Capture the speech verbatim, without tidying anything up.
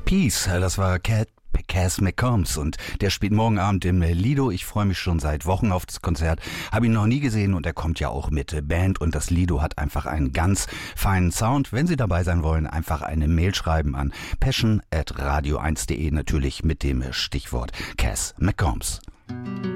Peace, das war Cat Cass McCombs und der spielt morgen Abend im Lido. Ich freue mich schon seit Wochen auf das Konzert, habe ihn noch nie gesehen und er kommt ja auch mit Band und das Lido hat einfach einen ganz feinen Sound. Wenn Sie dabei sein wollen, einfach eine Mail schreiben an passion at radio eins punkt de, natürlich mit dem Stichwort Cass McCombs.